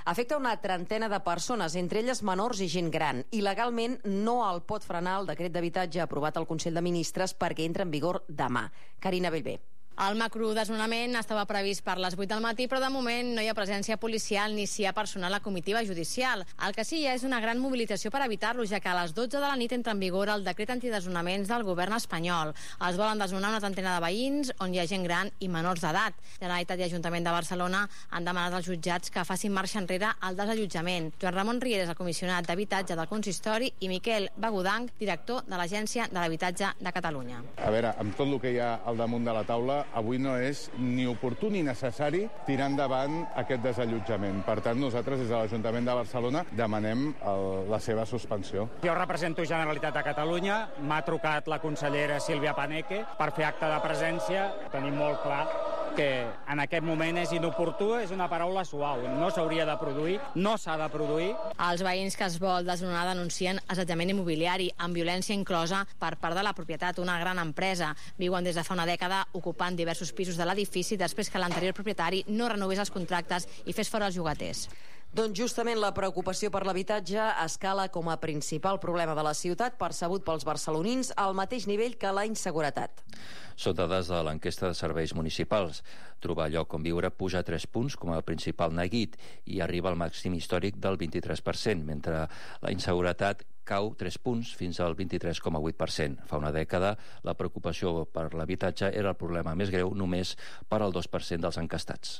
Afecta una trentena de persones, entre elles menors i gent gran. I legalment no el pot frenar el decret d'habitatge aprovat al Consell de Ministres perquè entra en vigor demà. Carina Bellver. El macrodesnonament estava previst per les 8 del matí, però de moment no hi ha presència policial ni s'hi ha personal a comitiva judicial. El que sí hi ha és una gran mobilització per evitar-lo, ja que a les 12 de la nit entra en vigor el decret antidesnonaments del govern espanyol. Es volen desnonar una trentena de veïns on hi ha gent gran i menors d'edat. Generalitat i Ajuntament de Barcelona han demanat als jutjats que facin marxa enrere al desallotjament. Joan Ramon Rieres, el comissionat d'habitatge del consistori, i Miquel Bagudanc, director de l'Agència de l'Habitatge de Catalunya. A veure, amb tot el que hi ha al damunt de la taula, avui no és ni oportú ni necessari tirar endavant aquest desallotjament. Per tant, nosaltres des de l'Ajuntament de Barcelona demanem la seva suspensió. Jo represento Generalitat de Catalunya, m'ha trucat la consellera Sílvia Paneque per fer acte de presència. Tenim molt clar que en aquest moment és inoportú, és una paraula suau. No s'hauria de produir, no s'ha de produir. Els veïns que es vol desnonar denuncien assetjament immobiliari amb violència inclosa per part de la propietat, una gran empresa. Viuen des de fa una dècada ocupant diversos pisos de l'edifici després que l'anterior propietari no renovés els contractes i fes fora els llogaters. Doncs justament la preocupació per l'habitatge escala com a principal problema de la ciutat, percebut pels barcelonins al mateix nivell que la inseguretat. Són dades de l'enquesta de serveis municipals. Trobar lloc on viure puja 3 punts com a principal neguit i arriba al màxim històric del 23%, mentre la inseguretat cau 3 punts fins al 23,8%. Fa una dècada, la preocupació per l'habitatge era el problema més greu només per al 2% dels encastats.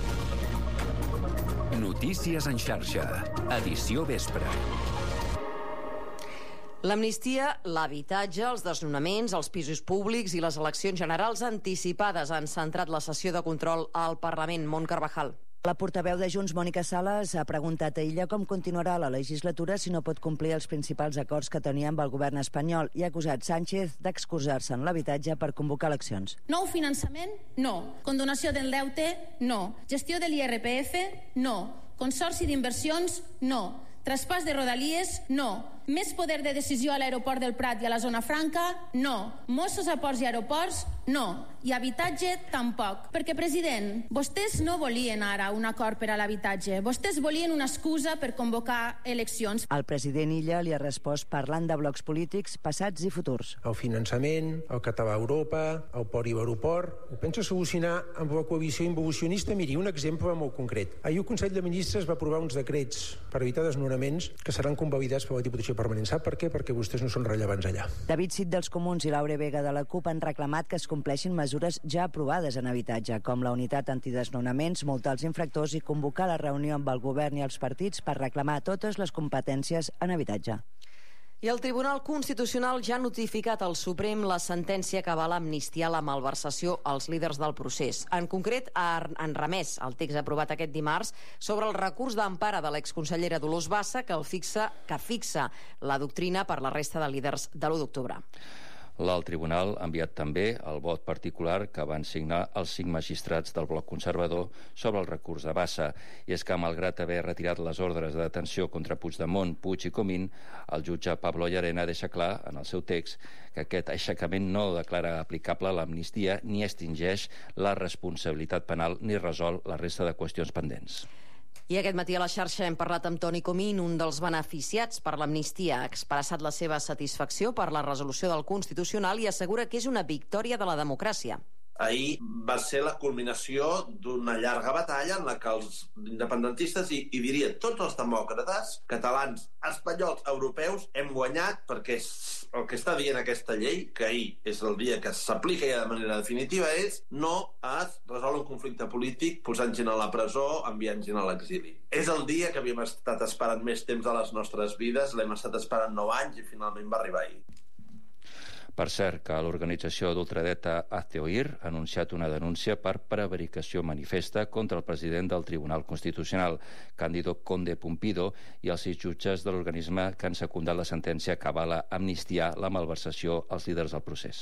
Notícies en xarxa. Edició vespre. L'amnistia, l'habitatge, els desnonaments, els pisos públics i les eleccions generals anticipades han centrat la sessió de control al Parlament. Mont Carvajal. La portaveu de Junts, Mònica Sales, ha preguntat a Illa com continuarà la legislatura si no pot complir els principals acords que tenia amb el govern espanyol i ha acusat Sánchez d'excusar-se en l'habitatge per convocar eleccions. Nou finançament? No. Condonació del deute? No. Gestió de l'IRPF? No. Consorci d'inversions? No. Traspàs de Rodalies? No. Més poder de decisió a l'aeroport del Prat i a la zona franca? No. Mossos a ports i aeroports? No. I habitatge? Tampoc. Perquè, president, vostès no volien ara un acord per a l'habitatge. Vostès volien una excusa per convocar eleccions. El president Illa li ha respost parlant de blocs polítics passats i futurs. El finançament, el català a Europa, el port i l'aeroport, ho pensa solucionar amb la coalició involucionista? Miri, un exemple molt concret. Ahir el Consell de Ministres va aprovar uns decrets per evitar desnonaments que seran convalidats per la Diputació Permanent. Sap per què? Perquè vostès no són rellevants allà. David Cid dels Comuns i Laura Vega de la CUP han reclamat que es compleixin mesures ja aprovades en habitatge, com la unitat antidesnonaments, multar els infractors i convocar la reunió amb el govern i els partits per reclamar totes les competències en habitatge. I el Tribunal Constitucional ja ha notificat al Suprem la sentència que avala amnistiar la malversació als líders del procés. En concret, han remès el text aprovat aquest dimarts sobre el recurs d'empara de l'exconsellera Dolors Bassa que fixa la doctrina per la resta de líders de l'1 d'octubre. El tribunal ha enviat també el vot particular que van signar els 5 magistrats del bloc conservador sobre el recurs de Bassa. I és que, malgrat haver retirat les ordres de detenció contra Puigdemont, Puig i Comín, el jutge Pablo Llarena deixa clar en el seu text que aquest aixecament no declara aplicable l'amnistia ni extingeix la responsabilitat penal ni resol la resta de qüestions pendents. I aquest matí a la xarxa hem parlat amb Toni Comín, un dels beneficiats per l'amnistia. Ha expressat la seva satisfacció per la resolució del Constitucional i assegura que és una victòria de la democràcia. Ahir va ser la culminació d'una llarga batalla en la que els independentistes i diria tots els demòcrates, catalans, espanyols, europeus, hem guanyat perquè el que està dient aquesta llei, que ahir és el dia que s'aplica ja de manera definitiva, és no es resol un conflicte polític posant gent a la presó, enviant gent a l'exili. És el dia que havíem estat esperant més temps de les nostres vides, l'hem estat esperant 9 anys i finalment va arribar ahir. Per cert, que l'organització d'ultradreta Hazte Oír ha anunciat una denúncia per prevaricació manifesta contra el president del Tribunal Constitucional, Cándido Conde Pumpido, i els 6 jutges de l'organisme que han secundat la sentència que avala amnistiar la malversació als líders del procés.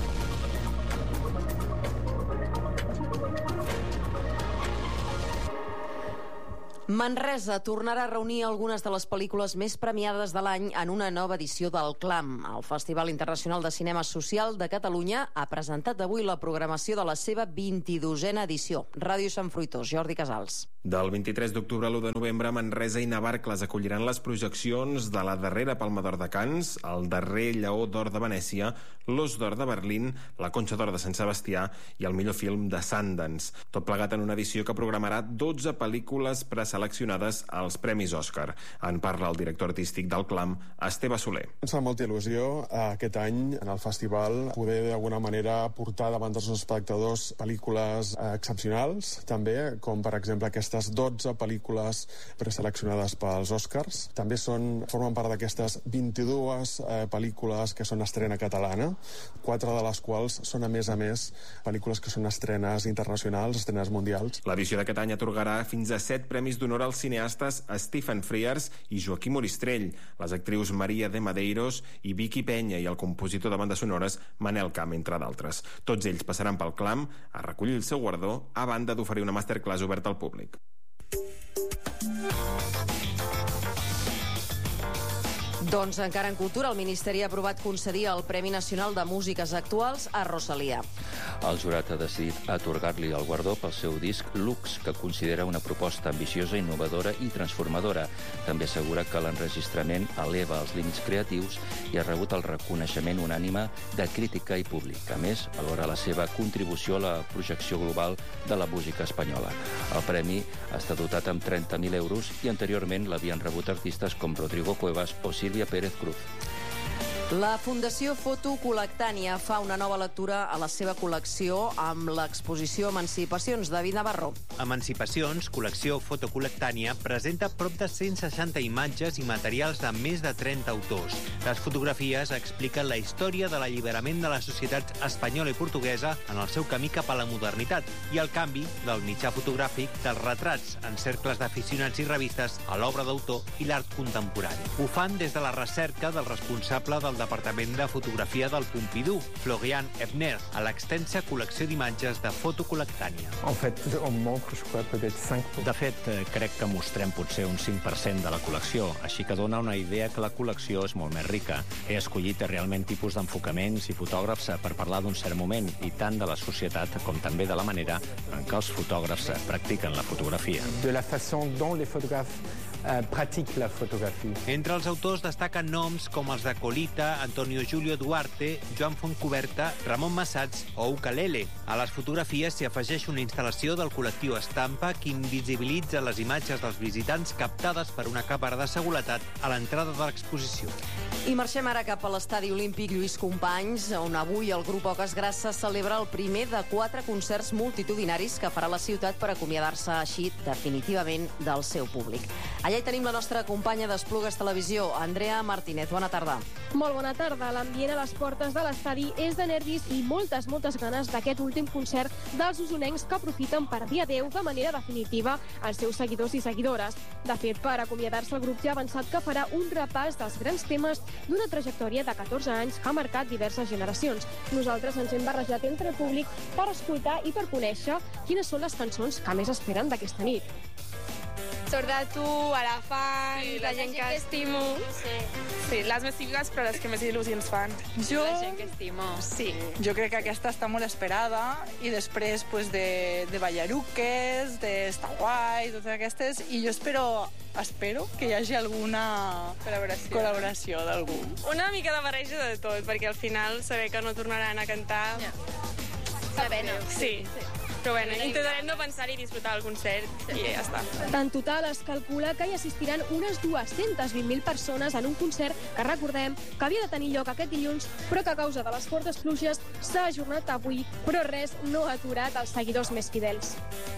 Manresa tornarà a reunir algunes de les pel·lícules més premiades de l'any en una nova edició del CLAM. El Festival Internacional de Cinema Social de Catalunya ha presentat avui la programació de la seva 22a edició. Ràdio Sant Fruitós, Jordi Casals. Del 23 d'octubre a l'1 de novembre, Manresa i Navarcles acolliran les projeccions de la darrera Palma d'Or de Canes, el darrer Lleó d'Or de Venècia, l'Os d'Or de Berlín, la Conxa d'Or de Sant Sebastià i el millor film de Sundance. Tot plegat en una edició que programarà 12 pel·lícules preseleccionades als Premis Òscar. En parla el director artístic del Clam, Esteve Soler. Ens fa molta il·lusió aquest any en el festival poder d'alguna manera portar davant dels espectadors pel·lícules excepcionals, també, com per exemple aquestes 12 pel·lícules preseleccionades pels Oscars. També formen part d'aquestes 22 pel·lícules que són estrena catalana, 4 de les quals són, a més, pel·lícules que són estrenes internacionals, estrenes mundials. L'edició d'aquest any atorgarà fins a 7 premis d'honor als cineastes Stephen Frears i Joaquim Oristrell, les actrius Maria de Madeiros i Vicky Penya i el compositor de bandes sonores Manel Camp, entre d'altres. Tots ells passaran pel Clam a recollir el seu guardó, a banda d'oferir una masterclass oberta al públic. Doncs encara en cultura, el Ministeri ha aprovat concedir el Premi Nacional de Músiques Actuals a Rosalía. El jurat ha decidit atorgar-li el guardó pel seu disc Lux, que considera una proposta ambiciosa, innovadora i transformadora. També assegura que l'enregistrament eleva els límits creatius i ha rebut el reconeixement unànime de crítica i públic. A més, valora la seva contribució a la projecció global de la música espanyola. El premi està dotat amb 30.000 euros i anteriorment l'havien rebut artistes com Rodrigo Cuevas o Sílvia Pérez Cruz. La Fundació Foto Col·lectània fa una nova lectura a la seva col·lecció amb l'exposició Emancipacions, David Navarro. Emancipacions, col·lecció Foto Col·lectània, presenta prop de 160 imatges i materials de més de 30 autors. Les fotografies expliquen la història de l'alliberament de les societats espanyola i portuguesa en el seu camí cap a la modernitat i el canvi del mitjà fotogràfic dels retrats en cercles d'aficionats i revistes a l'obra d'autor i l'art contemporani. Ho fan des de la recerca del responsable del Departament de Fotografia del Pompidou, Florian Ebner, a l'extensa col·lecció d'imatges de Foto Col·lectània. De fet, crec que mostrem potser un 5% de la col·lecció, així que dona una idea que la col·lecció és molt més rica. He escollit realment tipus d'enfocaments i fotògrafs per parlar d'un cert moment, i tant de la societat com també de la manera en què els fotògrafs practiquen la fotografia. De la façon dont les photographes pratiquent la fotografia. Entre els autors destaquen noms com els de Colita, Antonio Julio Duarte, Joan Fontcuberta, Ramon Massats o Ukulele. A les fotografies s'hi afegeix una instal·lació del col·lectiu Estampa que invisibilitza les imatges dels visitants captades per una càmera de seguretat a l'entrada de l'exposició. I marxem ara cap a l'Estadi Olímpic Lluís Companys, on avui el grup Oques Grasses celebra el primer de 4 concerts multitudinaris que farà la ciutat per acomiadar-se així definitivament del seu públic. Allà hi tenim la nostra companya d'Esplugues Televisió, Andrea Martínez. Bona tarda. Molt bona tarda. L'ambient a les portes de l'estadi és de nervis i moltes ganes d'aquest últim concert dels usonencs que aprofiten per dir adéu de manera definitiva als seus seguidors i seguidores. De fet, per acomiadar-se, el grup ja ha avançat que farà un repàs dels grans temes d'una trajectòria de 14 anys que ha marcat diverses generacions. Nosaltres ens hem barrejat entre el públic per escoltar i per conèixer quines són les cançons que més esperen d'aquesta nit. Sort de tu, Elefant, sí, la gent que estimo. Sí, les més típiques, però les que més il·lusions fan. La gent que estimo. Sí. Jo crec que aquesta està molt esperada i després pues, de Ballaruques, de Està Guai, totes aquestes, i jo espero que hi hagi alguna col·laboració d'algú. Una mica de barreja de tot, perquè al final saber que no tornaran a cantar... Fa pena. Sí. Però bueno, intentarem no pensar i disfrutar el concert i ja està. En total es calcula que hi assistiran unes 220.000 persones en un concert que recordem que havia de tenir lloc aquest dilluns, però que a causa de les fortes pluges s'ha ajornat avui, però res no ha aturat els seguidors més fidels.